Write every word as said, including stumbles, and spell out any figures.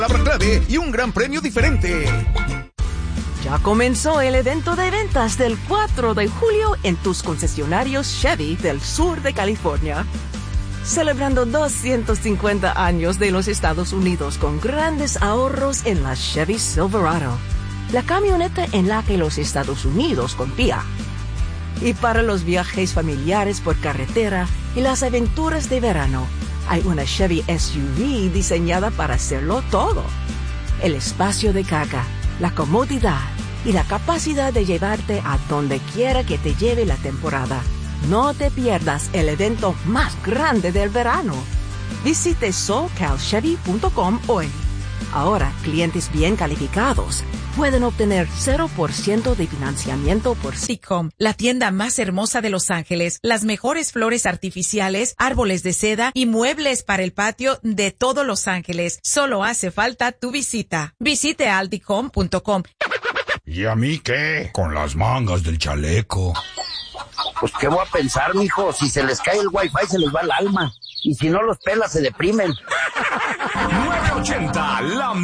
Palabra clave y un gran premio diferente. Ya comenzó el evento de ventas del cuatro de julio en tus concesionarios Chevy del sur de California. Celebrando doscientos cincuenta años de los Estados Unidos con grandes ahorros en la Chevy Silverado, la camioneta en la que los Estados Unidos confía. Y para los viajes familiares por carretera y las aventuras de verano, hay una Chevy S U V diseñada para hacerlo todo. El espacio de carga, la comodidad y la capacidad de llevarte a donde quiera que te lleve la temporada. No te pierdas el evento más grande del verano. Visite socal chevy punto com hoy. Ahora, clientes bien calificados pueden obtener cero por ciento de financiamiento por Seacom, la tienda más hermosa de Los Ángeles, las mejores flores artificiales, árboles de seda y muebles para el patio de todo Los Ángeles. Solo hace falta tu visita. Visite aldicom punto com. ¿Y a mí qué? Con las mangas del chaleco. Pues qué voy a pensar, mijo, si se les cae el wifi se les va el alma. Y si no los pelas se deprimen. nueve ochenta, la